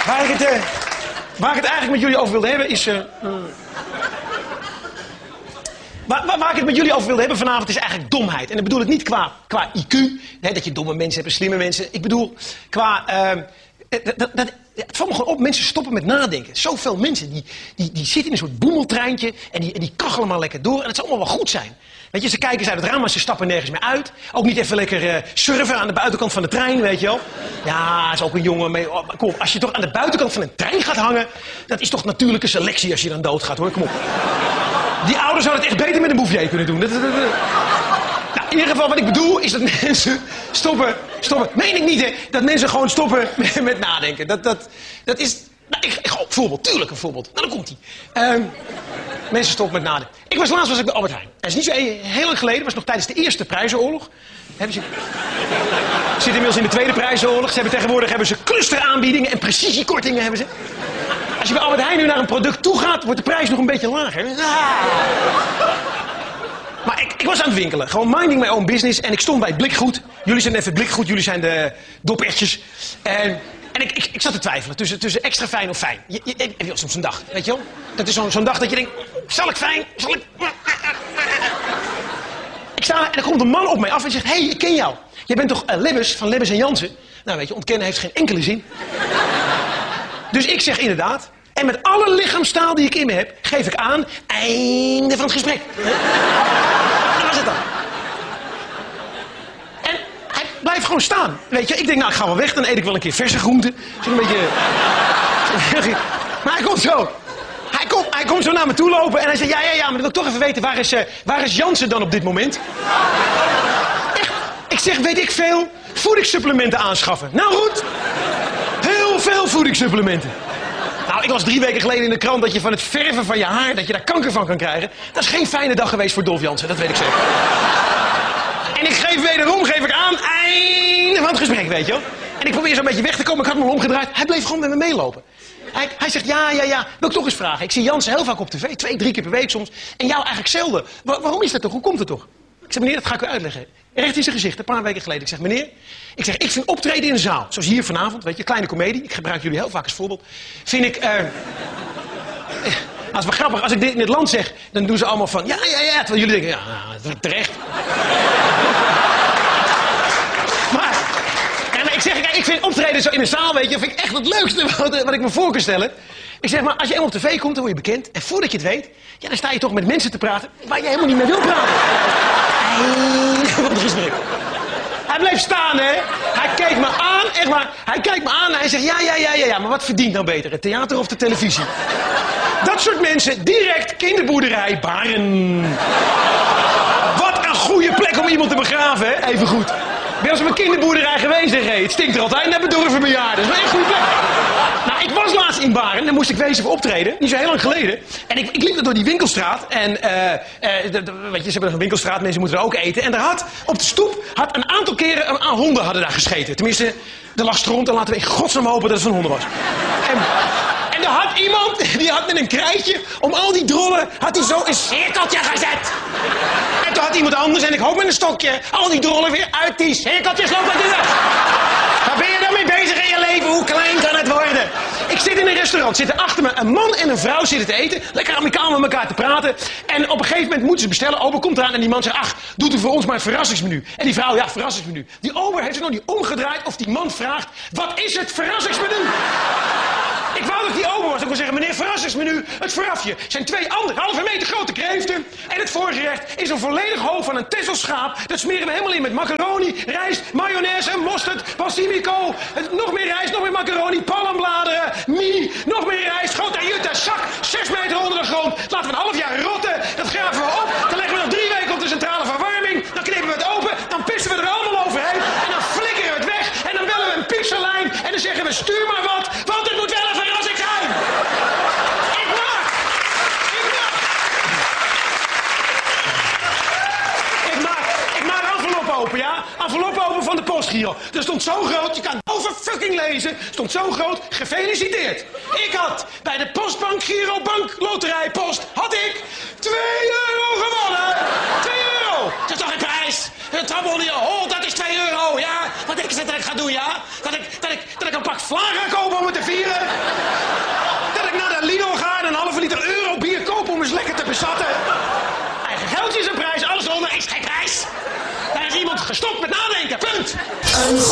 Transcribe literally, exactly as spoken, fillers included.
Waar ik, het, uh, waar ik het eigenlijk met jullie over wilde hebben is... Uh, uh, waar, waar, waar ik het met jullie over wilde hebben vanavond is eigenlijk domheid. En dat bedoel ik niet qua, qua I Q, hè, dat je domme mensen hebt en slimme mensen. Ik bedoel qua... Uh, dat, dat, dat, het valt me gewoon op, mensen stoppen met nadenken. Zoveel mensen die, die, die zitten in een soort boemeltreintje en die, en die kachelen maar lekker door. En het zal allemaal wel goed zijn. Weet je, ze kijken eens uit het raam, maar ze stappen nergens meer uit. Ook niet even lekker uh, surfen aan de buitenkant van de trein, weet je wel. Ja, is ook een jongen mee. Oh, kom op, als je toch aan de buitenkant van een trein gaat hangen, dat is toch natuurlijke selectie als je dan doodgaat, hoor. Kom op. Die ouders zouden het echt beter met een bouvier kunnen doen. Dat, dat, dat, dat. Nou, in ieder geval, wat ik bedoel, is dat mensen stoppen, stoppen. Meen ik niet, hè, dat mensen gewoon stoppen met, met nadenken. Dat, dat, dat is... Nou, ik, ik, oh, voorbeeld, tuurlijk een voorbeeld. Nou, dan komt hij. Um, mensen stoppen met nadenken. Ik was laatst was ik bij Albert Heijn. Dat is niet zo heel lang geleden, was nog tijdens de Eerste Prijzenoorlog. Hebben ze... Zit inmiddels in de Tweede Prijzenoorlog. Ze hebben tegenwoordig hebben ze clusteraanbiedingen en precisiekortingen hebben ze. Als je bij Albert Heijn nu naar een product toe gaat, wordt de prijs nog een beetje lager. Ah. Maar ik, ik was aan het winkelen. Gewoon minding my own business. En ik stond bij het blikgoed. Jullie zijn even het blikgoed, jullie zijn de dopertjes. En... En ik, ik, ik zat te twijfelen tussen, tussen extra fijn of fijn. Je, je, je, je, soms een dag, weet je wel? Dat is zo'n zo'n dag dat je denkt, zal ik fijn? Zal ik... Ik sta en er komt een man op mij af en zegt, hé, hey, ik ken jou. Jij bent toch uh, Lebbes van Lebbes en Jansen? Nou, weet je, ontkennen heeft geen enkele zin. Dus ik zeg inderdaad. En met alle lichaamstaal die ik in me heb, geef ik aan, einde van het gesprek. Dat was het dan. Blijf gewoon staan. Weet je, ik denk, nou, ik ga wel weg. Dan eet ik wel een keer verse groenten. Zo'n beetje... Maar hij komt zo. Hij komt, hij komt zo naar me toe lopen. En hij zegt, ja, ja, ja, maar dan wil ik toch even weten. Waar is, uh, waar is Jansen dan op dit moment? Echt. Ik zeg, weet ik veel. Voedingssupplementen aanschaffen. Nou goed. Heel veel voedingssupplementen. Nou, ik las drie weken geleden in de krant dat je van het verven van je haar, dat je daar kanker van kan krijgen. Dat is geen fijne dag geweest voor Dolf Jansen. Dat weet ik zeker. En ik geef wederom, geef ik aan, einde van het gesprek, weet je wel. En ik probeer zo'n beetje weg te komen, ik had me al omgedraaid. Hij bleef gewoon met me meelopen. Hij, hij zegt, ja, ja, ja, wil ik toch eens vragen. Ik zie Jansen heel vaak op tv, twee, drie keer per week soms. En jou eigenlijk zelden. Waar, waarom is dat toch? Hoe komt het toch? Ik zeg, meneer, dat ga ik u uitleggen. Recht in zijn gezicht, een paar weken geleden. Ik zeg, meneer, ik zeg, ik vind optreden in een zaal, zoals hier vanavond, weet je, kleine komedie. Ik gebruik jullie heel vaak als voorbeeld. Vind ik... Uh, Dat is wel grappig. Als ik dit in het land zeg, dan doen ze allemaal van... Ja, ja, ja. Terwijl jullie denken, ja, nou, terecht. Maar, ja, maar ik zeg, kijk, ik vind optreden zo in een zaal, weet je... vind ik echt het leukste wat, wat ik me voor kan stellen. Ik zeg maar, als je eenmaal op tv komt, dan word je bekend. En voordat je het weet, ja, dan sta je toch met mensen te praten... waar je helemaal niet mee wil praten. Eindelijk op het gesprek. Hij bleef staan, hè. Hij keek me aan, echt maar. Hij kijkt me aan en hij zegt, ja, ja, ja, ja, ja. Maar wat verdient nou beter, het theater of de televisie? Dat soort mensen, direct kinderboerderij Baren. Wat een goede plek om iemand te begraven, hè? Even goed. Ben je als op een kinderboerderij geweest, zeg hé. Het stinkt er altijd naar bedorven bejaarden. Dat is wel een goede plek. Nou, ik was laatst in Baren, daar moest ik wezen voor optreden. Niet zo heel lang geleden. En ik, ik liep er door die winkelstraat. En, uh, uh, de, de, weet je, ze hebben een winkelstraat, mensen moeten er ook eten. En daar had, op de stoep, had een aantal keren een, een honden hadden daar gescheten. Tenminste, er lag stront en laten we in godsnaam hopen dat het van honden was. En, en er had iemand, die had met een krijtje, om al die drollen, had hij zo een cirkeltje gezet. En toen had iemand anders, en ik hoop met een stokje, al die drollen weer uit die cirkeltjes lopen te weg. Waar ben je dan mee bezig in je leven? Hoe klein kan het worden? Ik zit in een restaurant, zitten achter me een man en een vrouw zitten te eten. Lekker amicaal met elkaar te praten. En op een gegeven moment moeten ze bestellen. Ober komt eraan en die man zegt, ach, doet u voor ons maar een verrassingsmenu. En die vrouw, ja, verrassingsmenu. Die ober heeft zich nog niet omgedraaid of die man vraagt, wat is het verrassingsmenu? Ik wou dat die ober was. Ik wil zeggen, meneer, verrassingsmenu, het voorafje zijn twee anderhalve meter grote kreeften. En het voorgerecht is een volledig hoofd van een tesselschaap. Dat smeren we helemaal in met macaroni, rijst, mayonaise, mosterd, basilico. Nog meer rijst, nog meer macaroni, palmbladeren, mie, nog meer rijst, grote jutta, zak, zes meter onder de grond. Laten we een half jaar rotten, dat graven we op. Dan leggen we nog drie weken op de centrale verwarming. Dan knippen we het open, dan pissen we er allemaal overheen. En dan flikkeren we het weg. En dan bellen we een pixellijn. En dan zeggen we, stuur maar wat, want het moet wel een verrassing zijn. Ik maak, ik maak, ik maak, ik maak enveloppen open, ja? Enveloppen open van de postgiro. Er stond zo groot, je kan over fucking lezen, stond zo groot, gefeliciteerd. Ik had bij de Postbank Giro Bank Loterij Post, had ik twee euro gewonnen. twee euro. Dat is toch een prijs? Een trappel die oh, dat is twee euro, ja? Wat denk je dat ik ga doen, ja? Dat ik, dat ik, dat ik een pak vla ga kopen om het te vieren? lekker te bezatten. Eigen geld is een prijs, alles onder is geen prijs. Daar is iemand gestopt met nadenken, punt. Een